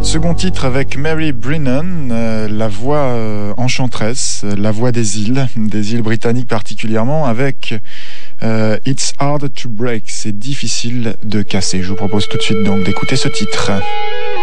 Second titre avec Mary Brennan, la voix enchanteresse, la voix des îles britanniques particulièrement, avec It's Hard to Break, c'est difficile de casser. Je vous propose tout de suite donc d'écouter ce titre.